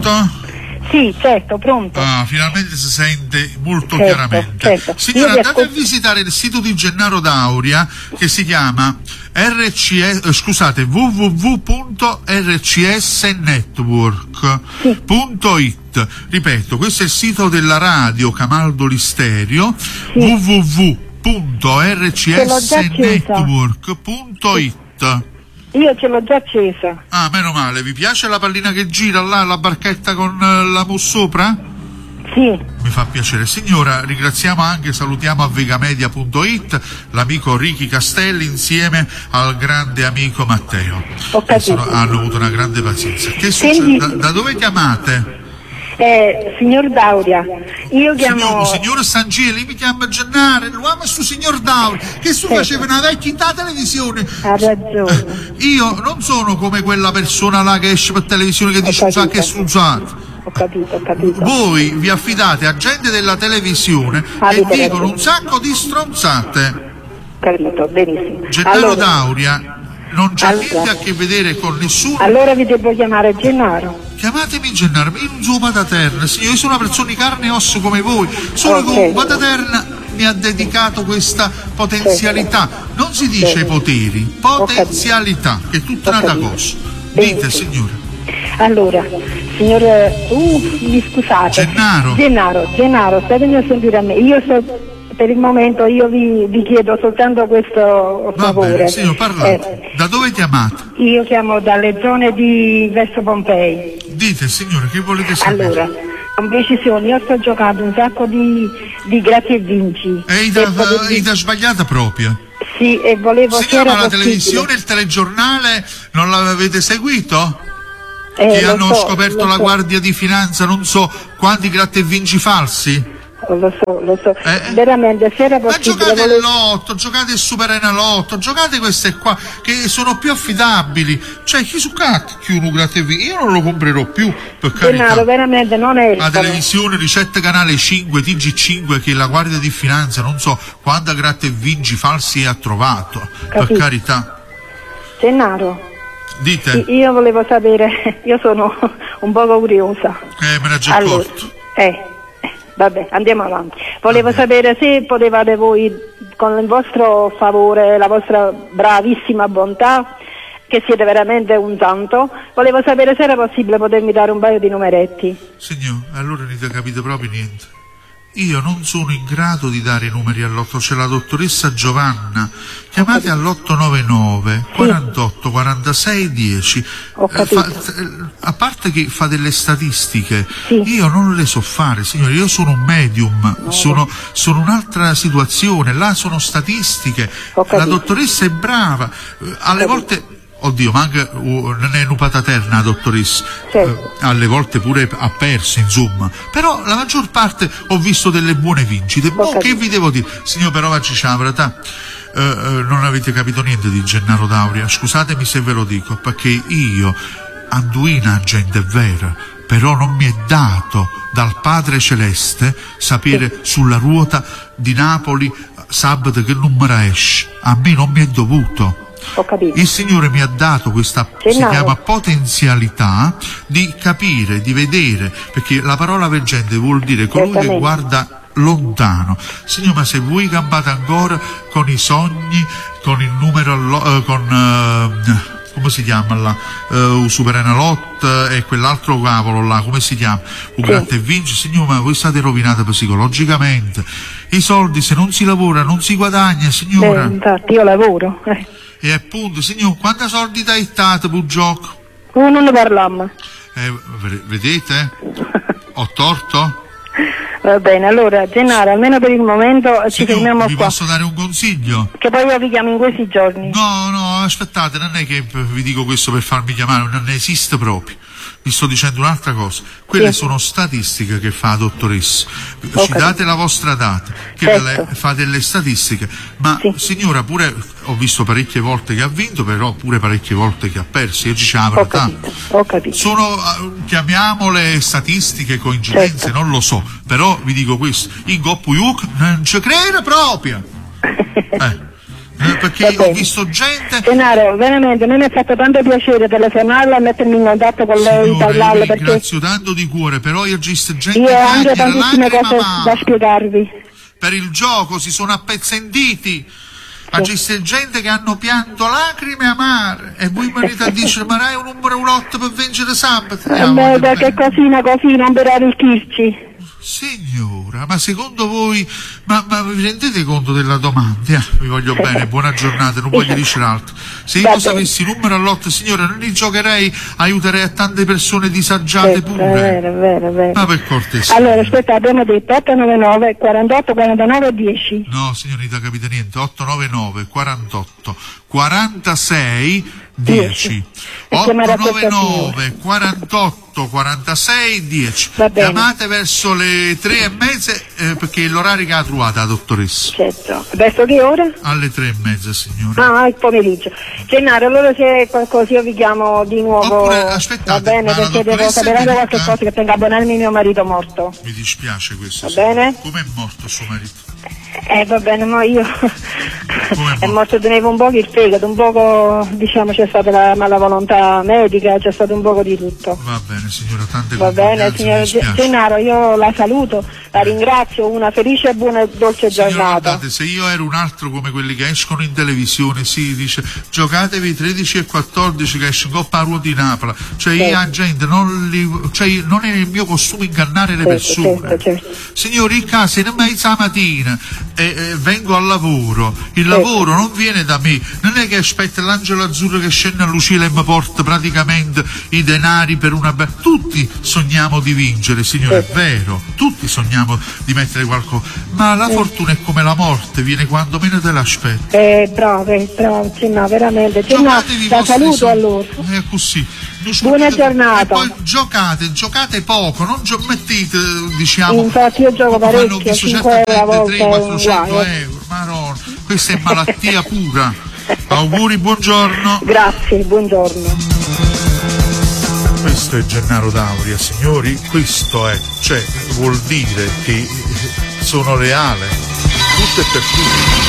pronto? Sì, certo, pronto. Ah, finalmente si sente molto Certo, chiaramente. certo. Signora, andate a visitare il sito di Gennaro D'Auria che si chiama www.rcsnetwork.it. Ripeto, questo è il sito della radio Camaldoli Stereo, www.rcsnetwork.it. Io ce l'ho già accesa. Ah, meno male. Vi piace la pallina che gira là, la barchetta con la mousse sopra? Sì. Mi fa piacere. Signora, ringraziamo anche, salutiamo a vegamedia.it l'amico Ricky Castelli insieme al grande amico Matteo. Ho capito. Hanno avuto una grande pazienza. Che succede? Da dove chiamate? Signor D'Auria, io chiamo... Signor Sangeli, mi chiama Gennaro, l'uomo è su signor D'Auria, che su faceva una vecchia televisione. Ha ragione. Io non sono come quella persona là che esce per televisione che dice che è struzzato. Ho capito. Voi vi affidate a gente della televisione e dicono un sacco di stronzate. Capito, benissimo. Gennaro D'Auria non c'ha niente a che vedere con nessuno. Allora vi devo chiamare Gennaro. Chiamatemi Gennaro, io non sono Pataterna, signore, io sono una persona di carne e osso come voi, solo che Pataterna mi ha dedicato questa potenzialità, non si dice poteri, potenzialità, che è tutta un'altra cosa. Dite, signore. Allora, signor, mi scusate. Gennaro, statemi a sentire a me. Per il momento io vi chiedo soltanto questo favore. Bene, signor, parlate. Da dove chiamate? Io chiamo dalle zone di verso Pompei. Dite, signore, che volete sapere? Allora, con precisione, io sto giocando un sacco di grazie e vinci. E da sbagliata proprio. Sì, e volevo... Signora, ma la televisione, il telegiornale, non l'avete seguito? Che hanno scoperto la Guardia di Finanza, non so quanti gratte e vinci falsi? Lo so. Veramente, se era possibile... Ma giocate il lotto, giocate il Super Enalotto, giocate queste qua che sono più affidabili. Cioè, chi su uno gratte e vinci? Io non lo comprerò più, per carità. Gennaro, veramente non è... La televisione, ricette canale 5, TG5, che la Guardia di Finanza, non so quanta gratte e vinci falsi ha trovato, per carità. Gennaro, dite. Io volevo sapere, io sono un poco curiosa. Me ne ho già accorto. Vabbè, andiamo avanti. Volevo sapere se potevate voi, con il vostro favore, la vostra bravissima bontà, che siete veramente un santo, volevo sapere se era possibile potermi dare un paio di numeretti. Signor, allora non avete capito proprio niente. Io non sono in grado di dare i numeri all'otto, c'è la dottoressa Giovanna. Chiamate all'899 48 46 10. A parte che fa delle statistiche, io non le so fare, signore, io sono un medium, sono un'altra situazione, là sono statistiche. La dottoressa è brava, alle volte... Oddio, ma anche non è una pataterna la dottoressa, alle volte pure ha perso, insomma, però la maggior parte ho visto delle buone vincite. Che vi devo dire, signor, però oggi c'è la verità, non avete capito niente di Gennaro D'Auria, scusatemi se ve lo dico, perché io, Anduina, gente vera, però non mi è dato dal Padre Celeste sapere sulla ruota di Napoli sabato che numero esce, a me non mi è dovuto. Il Signore mi ha dato questa, si chiama potenzialità, di capire, di vedere, perché la parola veggente vuol dire colui che guarda lontano. Signore, ma se voi campate ancora con i sogni, con il numero, come si chiama là? Super Enalotto e quell'altro cavolo là, come si chiama? Gratte e vinci, signore, ma voi state rovinate psicologicamente. I soldi, se non si lavora, non si guadagna, signora. Infatti io lavoro. E appunto, signor, quanti soldi dai state per gioco? Non ne parliamo. Vedete? Ho torto? Va bene, allora, Gennaro, almeno per il momento ci fermiamo qua. Vi posso dare un consiglio? Che poi io vi chiamo in questi giorni. No, aspettate, non è che vi dico questo per farmi chiamare, non esiste proprio. Vi sto dicendo un'altra cosa, quelle sono statistiche che fa la dottoressa, ci date la vostra data, che fa delle statistiche, ma signora, pure ho visto parecchie volte che ha vinto, però pure parecchie volte che ha perso, io ci la verità. Ho capito. Sono, chiamiamole statistiche, coincidenze, non lo so, però vi dico questo, in Goppuyuk non ci crede proprio. perché io ho visto gente... Gennaro, veramente, a me mi ha fatto tanto piacere telefonarla e mettermi in contatto con lei, Signora, parlarle, io perché ringrazio tanto di cuore, però io ho visto gente io che ho anche chiacchiera, tantissime lacrima cose da amara. spiegarvi. Per il gioco si sono appezzenditi. Ma c'è gente che hanno pianto lacrime amare e voi venite a dire ma hai un numero 1 per vincere sabato. Perché cosina così, non per arricchirci. Signora, ma secondo voi, ma vi rendete conto della domanda? Vi voglio bene, buona giornata, non voglio dire altro. Se io sapessi il numero all'8, signora, non li giocherei, aiuterei a tante persone disagiate pure. È vero. Ma per cortesia. Allora, aspetta, abbiamo detto 899 48 49 10. No, signorita, capite niente, 899 48 46 10. 899 48 46 10. Chiamate verso le 3:30 perché è l'orario che ha trovato la dottoressa. Certo. Verso che ora? Alle 3:30, signora. Ah, il pomeriggio. Gennaro, allora se qualcosa io vi chiamo di nuovo. Oppure aspettate, va bene, perché devo sapere anche qualche cosa che tenga a abbonarmi mio marito morto. Mi dispiace questo. Va bene? Com'è morto suo marito? Va bene, ma io è morto, tenevo un poco il fegato, un poco, diciamo, c'è stata la mala volontà medica, c'è stato un poco di tutto. Va bene signora, tante va bene, signor Gennaro, io la saluto, la ringrazio, una felice e buona e dolce giornata. Guardate, se io ero un altro come quelli che escono in televisione, si dice giocatevi 13 e 14 che esce Coppa a Ruoti Napoli, cioè io a gente non è il mio costume ingannare le persone. Certo. Signori, in casa in mezzo alla mattina vengo al lavoro, il lavoro non viene da me, non è che aspetta l'angelo azzurro che scende a Lucilla e mi porta praticamente i denari per una tutti sogniamo di vincere, signore, è vero, tutti sogniamo di mettere qualcosa, ma la fortuna è come la morte, viene quando meno te l'aspetti. Bravo, no, veramente, la saluto allora. È così. Buona giornata. E poi giocate poco, non mettete, diciamo. Infatti io gioco parecchio, 5 euro a volta. 300-400 euro, Maronna, questa è malattia pura. Auguri, buongiorno. Grazie, buongiorno. Questo è Gennaro D'Auria, signori, questo è, cioè vuol dire che sono reale, tutto è per tutti.